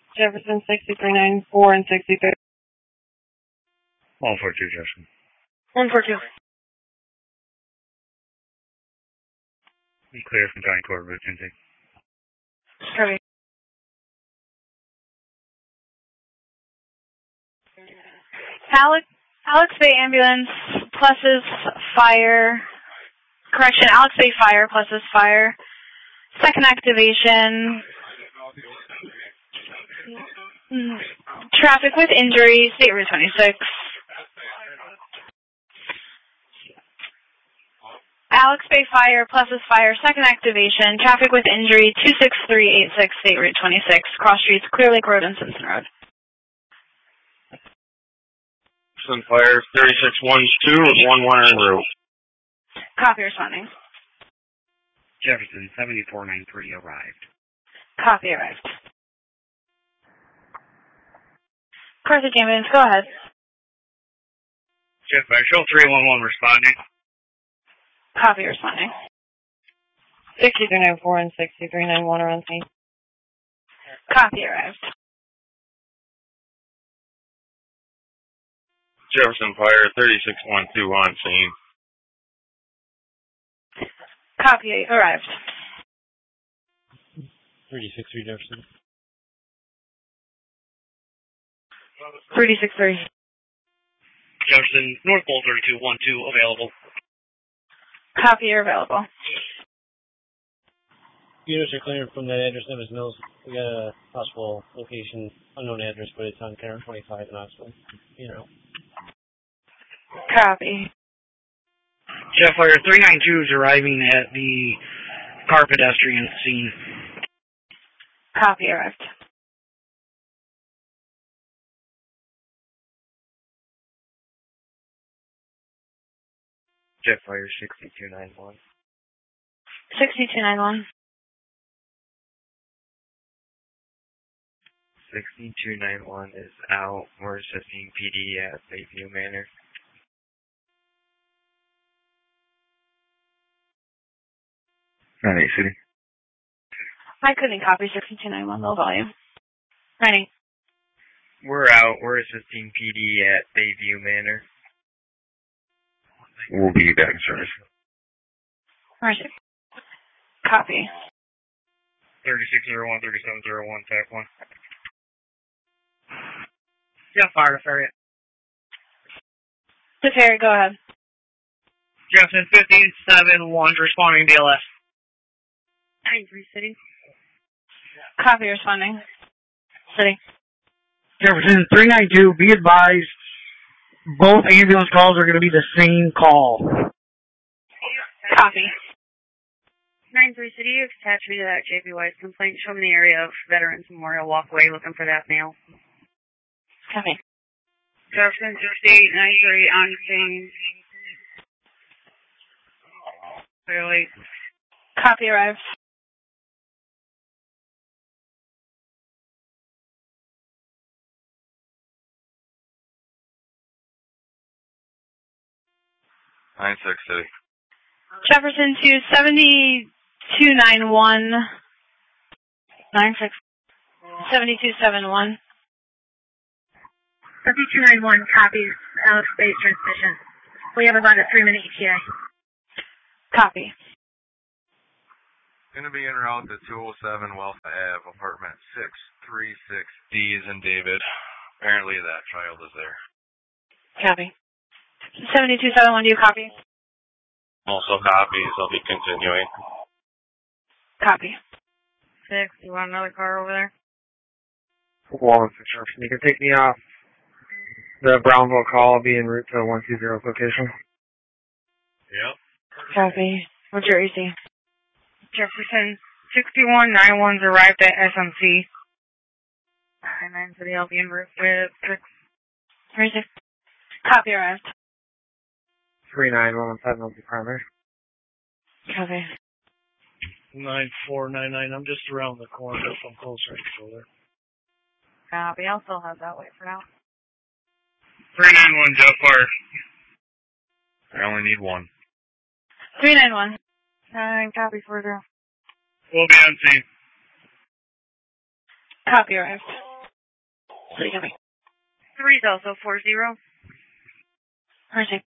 Jefferson 6394 and 63. 142, Jefferson. 142. Be clear from Johnny Court, route intake. Copy. Alex Bay Ambulance, pluses fire. Correction, Alex Bay Fire, pluses fire. Second activation. Traffic with injury, State Route 26. Alex Bay Fire, pluses fire, second activation. Traffic with injury, 26386, State Route 26. Cross streets, Clear Lake Road and Simpson Road. Sunfire 3612 with 11 en route. Copy, responding. Jefferson 7493 arrived. Copy, arrived. Carthage Ambulance, go ahead. Jetfire, show 311 responding. Copy, responding. 6394 and 6391 are on scene. Copy, arrived. Jefferson Fire 3612 on scene. Copy, arrived. 363 Jefferson. 363. Jefferson, North Pole 3212 available. Copy, you're available. Units are clearing from that address, Evans Mills. We got a possible location, unknown address, but it's on Karen 25 in Oxford. Copy. Jetfire 392 is arriving at the car pedestrian scene. Copy, arrived. Jetfire 6291. 6291. 6291 is out. We're assisting PD at Lakeview Manor. City. I couldn't copy 6291, low volume. Ready. We're out. We're assisting PD at Bayview Manor. We'll be back in service. Mercy. Copy. 3601, 3701, TAC 1. Jetfire to Farragut. To Farragut, go ahead. Jefferson 1571 responding BLS. 93 City. Copy, responding. City. Jefferson 392, be advised, both ambulance calls are going to be the same call. Copy. 93 City, you attach me to that JP White complaint. Show me the area of Veterans Memorial Walkway looking for that male. Copy. Jefferson 6893 on scene. Clearly. Copy, arrived. City. Jefferson to 7291. 96. 7271. 7291 copies Alex Bay transmission. We have about a 3-minute ETA. Copy. Going to be en route to 207 Wells Ave, apartment 636D is in David. Apparently that child is there. Copy. 7271, do you copy? Also copies, I'll be continuing. Copy. 6, you want another car over there? Wall construction. You can take me off the Brownville call. I'll be en route to 120 location. Yep. Copy. What's your AC? Jefferson 6191's arrived at SMC. 9 City, I'll be en route with 6. 36. Copy, arrived. 3917 will be primary. Copy. 9499, I'm just around the corner. If I'm closer, I can go there. Copy, I'll still have that wait for now. 391 Jetfire. I only need one. 391. Copy further. We'll be on scene. Copy, arrived. City, copy. 3 Delta 40. Mercy.